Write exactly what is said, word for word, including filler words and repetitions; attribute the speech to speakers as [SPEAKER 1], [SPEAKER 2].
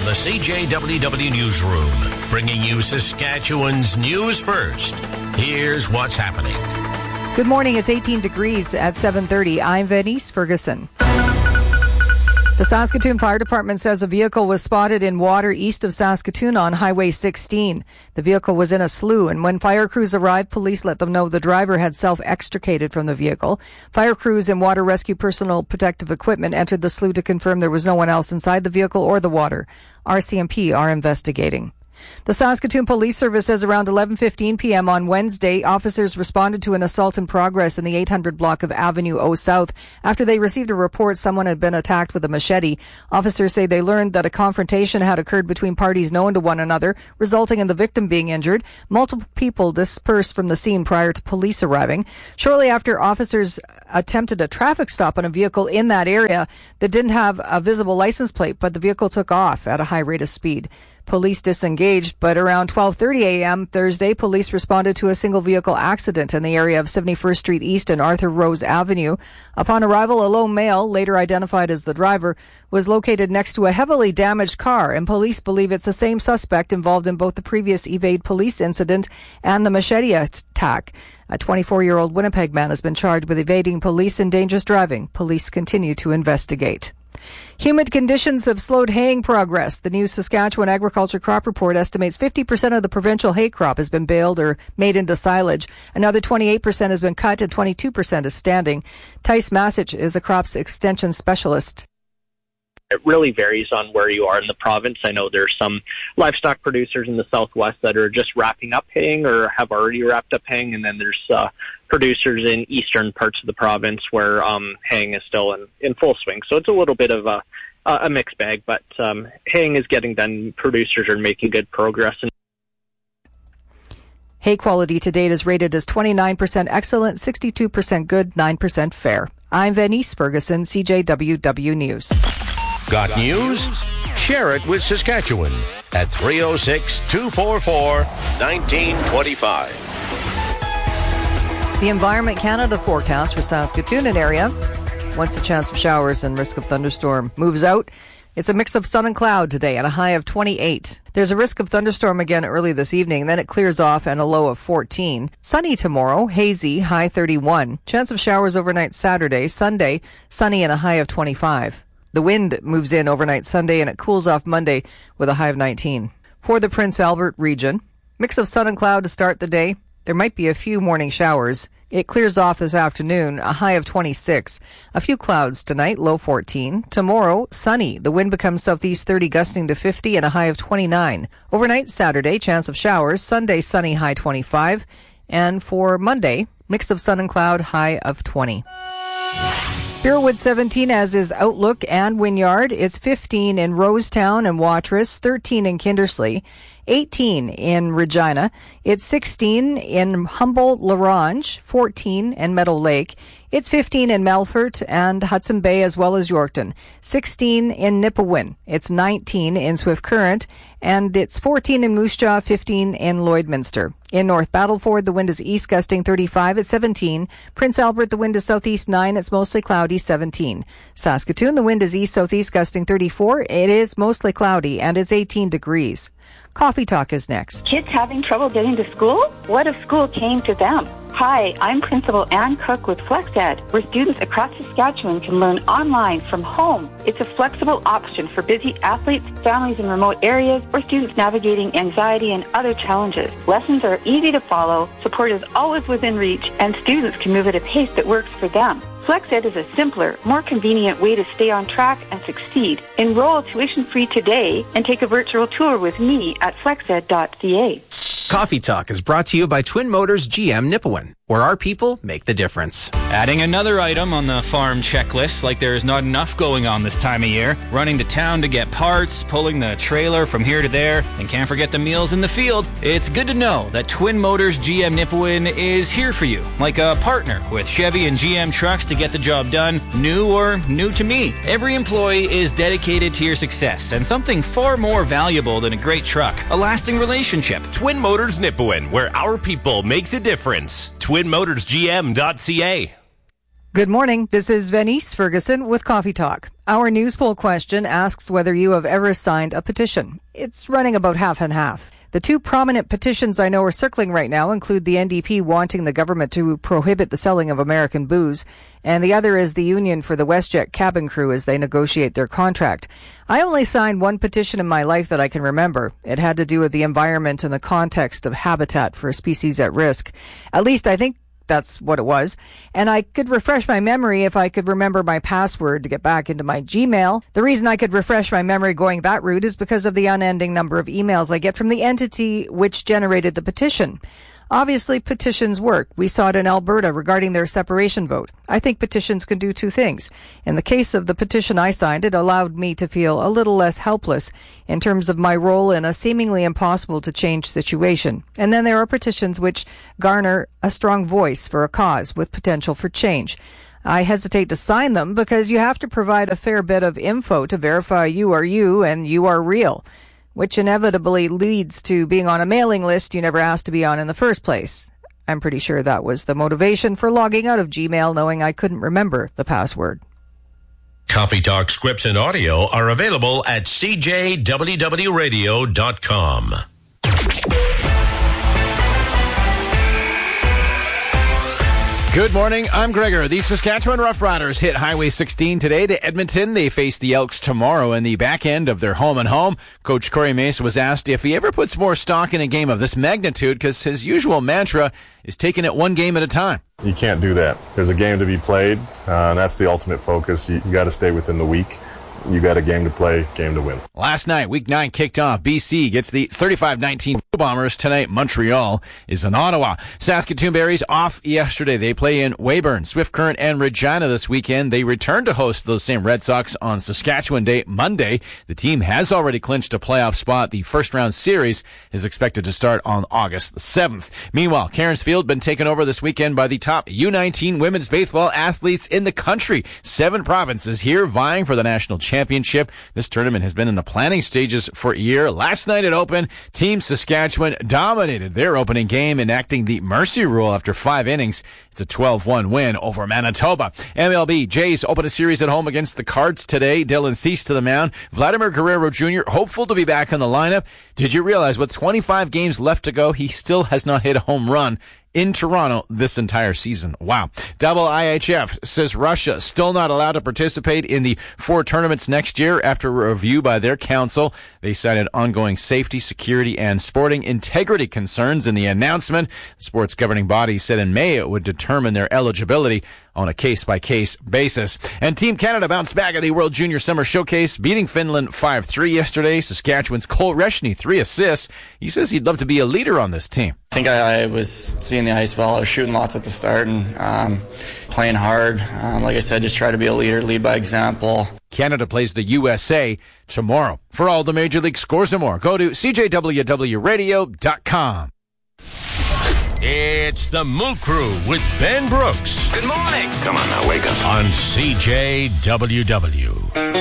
[SPEAKER 1] the C J W W Newsroom, bringing you Saskatchewan's news first. Here's what's happening.
[SPEAKER 2] Good morning. It's eighteen degrees at seven thirty. I'm Venice Ferguson. The Saskatoon Fire Department says a vehicle was spotted in water east of Saskatoon on Highway sixteen. The vehicle was in a slough, and when fire crews arrived, police let them know the driver had self-extricated from the vehicle. Fire crews and water rescue personal protective equipment entered the slough to confirm there was no one else inside the vehicle or the water. R C M P are investigating. The Saskatoon Police Service says around eleven fifteen p.m. on Wednesday, officers responded to an assault in progress in the eight hundred block of Avenue O South after they received a report someone had been attacked with a machete. Officers say they learned that a confrontation had occurred between parties known to one another, resulting in the victim being injured. Multiple people dispersed from the scene prior to police arriving. Shortly after, officers attempted a traffic stop on a vehicle in that area that didn't have a visible license plate, but the vehicle took off at a high rate of speed. Police disengaged, but around twelve thirty a.m. Thursday, police responded to a single vehicle accident in the area of seventy-first Street East and Arthur Rose Avenue. Upon arrival, a lone male, later identified as the driver, was located next to a heavily damaged car, and police believe it's the same suspect involved in both the previous Evade Police incident and the machete attack. A twenty-four-year-old Winnipeg man has been charged with evading police and dangerous driving. Police continue to investigate. Humid conditions have slowed haying progress. The new Saskatchewan Agriculture Crop Report estimates fifty percent of the provincial hay crop has been baled or made into silage. Another twenty-eight percent has been cut and twenty-two percent is standing. Tice Masich is a crops extension specialist.
[SPEAKER 3] It really varies on where you are in the province. I know there's some livestock producers in the southwest that are just wrapping up haying or have already wrapped up haying, and then there's uh, producers in eastern parts of the province where um, haying is still in, in full swing. So it's a little bit of a, a mixed bag, but um, haying is getting done. Producers are making good progress.
[SPEAKER 2] Hay quality to date is rated as twenty-nine percent excellent, sixty-two percent good, nine percent fair. I'm Venice Ferguson, C J W W News.
[SPEAKER 1] Got news? Share it with Saskatchewan at three oh six, two four four, one nine two five.
[SPEAKER 2] The Environment Canada forecast for Saskatoon and area. Once the chance of showers and risk of thunderstorm moves out, it's a mix of sun and cloud today at a high of twenty-eight. There's a risk of thunderstorm again early this evening, then it clears off and a low of fourteen. Sunny tomorrow, hazy, high thirty-one. Chance of showers overnight Saturday. Sunday, sunny and a high of twenty-five. The wind moves in overnight Sunday and it cools off Monday with a high of nineteen. For the Prince Albert region, mix of sun and cloud to start the day. There might be a few morning showers. It clears off this afternoon, a high of twenty-six. A few clouds tonight, low fourteen. Tomorrow, sunny. The wind becomes southeast thirty, gusting to fifty and a high of twenty-nine. Overnight Saturday, chance of showers. Sunday, sunny, high twenty-five. And for Monday, mix of sun and cloud, high of twenty. Spearwood seventeen, as is Outlook and Wynyard. It's fifteen in Rosetown and Watrous, thirteen in Kindersley, eighteen in Regina. It's sixteen in Humboldt, Larange, fourteen in Meadow Lake. It's fifteen in Melfort and Hudson Bay as well as Yorkton. sixteen in Nipawin. It's nineteen in Swift Current. And it's fourteen in Moose Jaw, fifteen in Lloydminster. In North Battleford, the wind is east gusting thirty-five at seventeen. Prince Albert, the wind is southeast nine. It's mostly cloudy, seventeen. Saskatoon, the wind is east-southeast gusting thirty-four. It is mostly cloudy and it's eighteen degrees. Coffee Talk is next.
[SPEAKER 4] Kids having trouble getting to school? What if school came to them? Hi, I'm Principal Ann Cook with FlexEd, where students across Saskatchewan can learn online from home. It's a flexible option for busy athletes, families in remote areas, or students navigating anxiety and other challenges. Lessons are easy to follow, support is always within reach, and students can move at a pace that works for them. FlexEd is a simpler, more convenient way to stay on track and succeed. Enroll tuition-free today and take a virtual tour with me at flexed dot c a.
[SPEAKER 5] Coffee Talk is brought to you by Twin Motors G M Nipawin, where our people make the difference.
[SPEAKER 6] Adding another item on the farm checklist, like there is not enough going on this time of year. Running to town to get parts, pulling the trailer from here to there, and can't forget the meals in the field. It's good to know that Twin Motors G M Nipawin is here for you, like a partner with Chevy and G M trucks to get the job done, new or new to me. Every employee is dedicated to your success, and something far more valuable than a great truck, a lasting relationship.
[SPEAKER 7] Twin Motors Nipawin, where our people make the difference. twin motors g m dot c a.
[SPEAKER 2] Good morning. This is Venice Ferguson with Coffee Talk. Our news poll question asks whether you have ever signed a petition. It's running about half and half. The two prominent petitions I know are circling right now include the N D P wanting the government to prohibit the selling of American booze, and the other is the union for the WestJet cabin crew as they negotiate their contract. I only signed one petition in my life that I can remember. It had to do with the environment in the context of habitat for species at risk. At least I think that's what it was. And I could refresh my memory if I could remember my password to get back into my Gmail. The reason I could refresh my memory going that route is because of the unending number of emails I get from the entity which generated the petition. Obviously, petitions work. We saw it in Alberta regarding their separation vote. I think petitions can do two things. In the case of the petition I signed, it allowed me to feel a little less helpless in terms of my role in a seemingly impossible to change situation. And then there are petitions which garner a strong voice for a cause with potential for change. I hesitate to sign them because you have to provide a fair bit of info to verify you are you and you are real, which inevitably leads to being on a mailing list you never asked to be on in the first place. I'm pretty sure that was the motivation for logging out of Gmail, knowing I couldn't remember the password.
[SPEAKER 1] Coffee Talk scripts and audio are available at c j w w radio dot com.
[SPEAKER 7] Good morning, I'm Gregor. The Saskatchewan Roughriders hit Highway sixteen today to Edmonton. They face the Elks tomorrow in the back end of their home and home. Coach Corey Mace was asked if he ever puts more stock in a game of this magnitude because his usual mantra is taking it one game at a time.
[SPEAKER 8] You can't do that. There's a game to be played, uh, and that's the ultimate focus. You, you got to stay within the week. You got a game to play, game to win.
[SPEAKER 7] Last night, week nine kicked off. B C gets the thirty-five nineteen Bombers. Tonight, Montreal is in Ottawa. Saskatoon Berries off yesterday. They play in Weyburn, Swift Current, and Regina this weekend. They return to host those same Red Sox on Saskatchewan Day, Monday. The team has already clinched a playoff spot. The first-round series is expected to start on August the seventh. Meanwhile, Cairnsfield been taken over this weekend by the top U nineteen women's baseball athletes in the country. Seven provinces here vying for the national championship. This tournament has been in the planning stages for a year. Last night it opened. Team Saskatchewan dominated their opening game, enacting the mercy rule after five innings. It's a twelve one win over Manitoba. M L B, Jays open a series at home against the Cards today. Dylan Cease to the mound. Vladimir Guerrero Junior hopeful to be back in the lineup. Did you realize with twenty-five games left to go, he still has not hit a home run in Toronto this entire season? Wow. Double I H F says Russia still not allowed to participate in the four tournaments next year after a review by their council. They cited ongoing safety, security, and sporting integrity concerns in the announcement. The sports governing body said in May it would determine their eligibility on a case-by-case basis. And Team Canada bounced back at the World Junior Summer Showcase, beating Finland five three yesterday. Saskatchewan's Cole Reshny, three assists. He says he'd love to be a leader on this team.
[SPEAKER 9] I think I, I was seeing the ice well. I was shooting lots at the start and um, playing hard. Um, like I said, just try to be a leader, lead by example.
[SPEAKER 7] Canada plays the U S A tomorrow. For all the Major League scores and more, go to c j w w radio dot com.
[SPEAKER 1] It's the Moo Crew with Ben Brooks.
[SPEAKER 10] Good morning.
[SPEAKER 1] Come on now, wake up. On C J W W.